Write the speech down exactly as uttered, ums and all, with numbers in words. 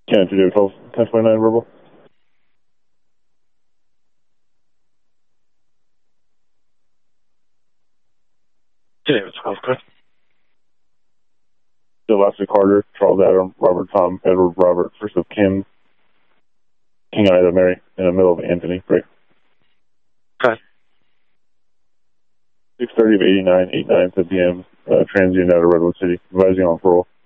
ten twelve, ten twenty-nine verbal. ten twelve, correct. Lester Carter, Charles Adam, Robert Tom, Edward Robert, first of Kim, King Ida Mary, in the middle of Anthony, break. Okay. six thirty of eighty-nine, eighty-nine, ten p.m., uh, transient out of Redwood City, advising on parole.